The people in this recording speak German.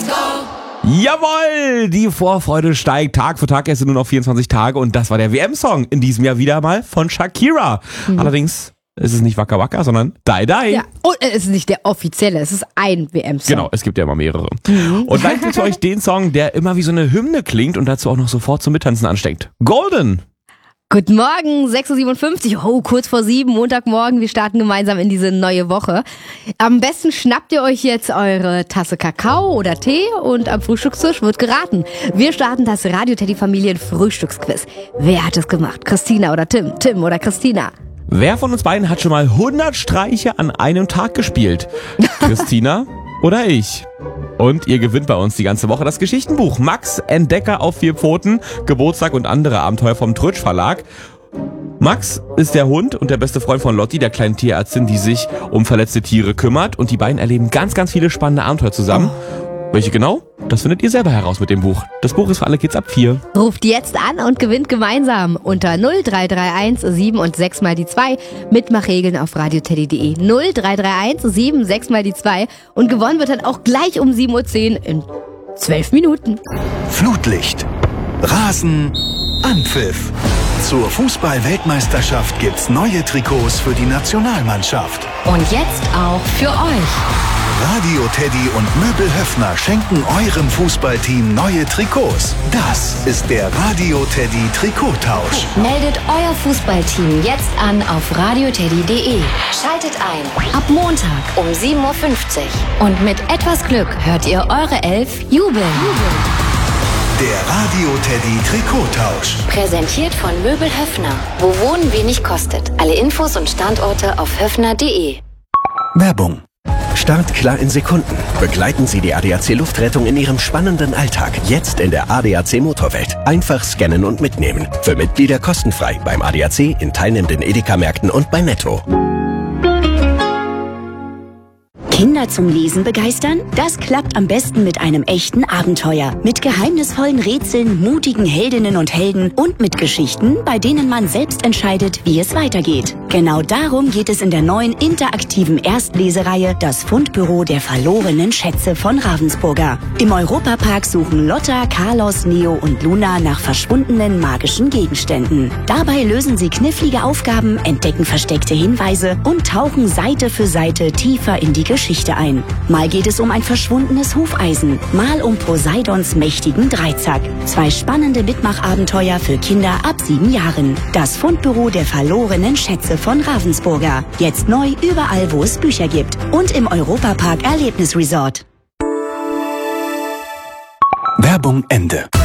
Jawohl, die Vorfreude steigt Tag für Tag, es sind nur noch 24 Tage und das war der WM-Song in diesem Jahr wieder mal von Shakira. Allerdings ist es nicht Waka Waka, sondern Die Die. Ja, und es ist nicht der offizielle, es ist ein WM-Song. Genau, es gibt ja immer mehrere. Und gleich gibt's für euch den Song, der immer wie so eine Hymne klingt und dazu auch noch sofort zum Mittanzen ansteckt. Golden. Guten Morgen, 6.57 Uhr, kurz vor 7, Montagmorgen. Wir starten gemeinsam in diese neue Woche. Am besten schnappt ihr euch jetzt eure Tasse Kakao oder Tee und am Frühstückstisch wird geraten. Wir starten das Radio-Teddy-Familien-Frühstücksquiz. Wer hat es gemacht? Christina oder Tim? Tim oder Christina? Wer von uns beiden hat schon mal 100 Streiche an einem Tag gespielt? Christina oder ich? Und ihr gewinnt bei uns die ganze Woche das Geschichtenbuch Max, Entdecker auf 4 Pfoten, Geburtstag und andere Abenteuer vom Trötsch Verlag. Max ist der Hund und der beste Freund von Lotti, der kleinen Tierärztin, die sich um verletzte Tiere kümmert. Und die beiden erleben ganz, ganz viele spannende Abenteuer zusammen. Welche genau? Das findet ihr selber heraus mit dem Buch. Das Buch ist für alle Kids ab 4. Ruft jetzt an und gewinnt gemeinsam unter 0331 7 und 6 mal die 2. Mitmachregeln auf radioteddy.de. 0331 7 6 mal die 2. Und gewonnen wird dann auch gleich um 7.10 Uhr in 12 Minuten. Flutlicht, Rasen, Anpfiff. Zur Fußball-Weltmeisterschaft gibt's neue Trikots für die Nationalmannschaft. Und jetzt auch für euch. Radio Teddy und Möbel Höffner schenken eurem Fußballteam neue Trikots. Das ist der Radio Teddy Trikottausch. Meldet euer Fußballteam jetzt an auf radioteddy.de. Schaltet ein. Ab Montag um 7.50 Uhr. Und mit etwas Glück hört ihr eure Elf jubeln. Der Radio Teddy Trikottausch. Präsentiert von Möbel Höffner. Wo Wohnen wenig kostet. Alle Infos und Standorte auf höffner.de. Werbung. Startklar in Sekunden. Begleiten Sie die ADAC Luftrettung in Ihrem spannenden Alltag. Jetzt in der ADAC Motorwelt. Einfach scannen und mitnehmen. Für Mitglieder kostenfrei beim ADAC, in teilnehmenden Edeka-Märkten und bei Netto. Kinder zum Lesen begeistern? Das klappt am besten mit einem echten Abenteuer. Mit geheimnisvollen Rätseln, mutigen Heldinnen und Helden und mit Geschichten, bei denen man selbst entscheidet, wie es weitergeht. Genau darum geht es in der neuen interaktiven Erstlesereihe Das Fundbüro der verlorenen Schätze von Ravensburger. Im Europapark suchen Lotta, Carlos, Neo und Luna nach verschwundenen magischen Gegenständen. Dabei lösen sie knifflige Aufgaben, entdecken versteckte Hinweise und tauchen Seite für Seite tiefer in die Geschichte ein. Mal geht es um ein verschwundenes Hufeisen, mal um Poseidons mächtigen Dreizack. 2 spannende Mitmachabenteuer für Kinder ab 7 Jahren. Das Fundbüro der verlorenen Schätze von Ravensburger. Jetzt neu überall, wo es Bücher gibt. Und im Europapark Erlebnisresort. Werbung Ende.